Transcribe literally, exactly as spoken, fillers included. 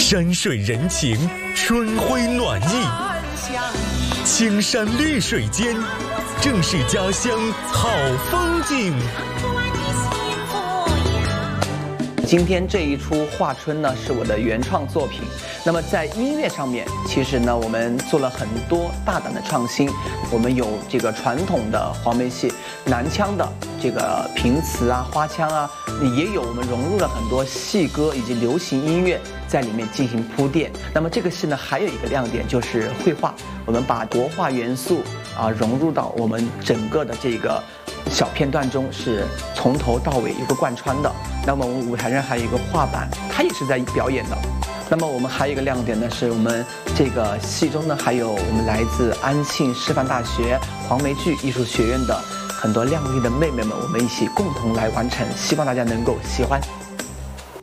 山水人情，春晖暖意，青山绿水间，正是家乡好风景。 今天这一出画春呢，是我的原创作品。那么在音乐上面，其实呢，我们做了很多大胆的创新。我们有这个传统的黄梅戏，南腔的这个平词啊、花腔啊，也有我们融入了很多戏歌以及流行音乐在里面进行铺垫。那么这个戏呢，还有一个亮点就是绘画，我们把国画元素啊融入到我们整个的这个小片段中，是从头到尾一个贯穿的。那么我们舞台上还有一个画板，它也是在表演的。那么我们还有一个亮点呢，是我们这个戏中呢，还有我们来自安庆师范大学黄梅剧艺术学院的很多靓丽的妹妹们，我们一起共同来完成，希望大家能够喜欢。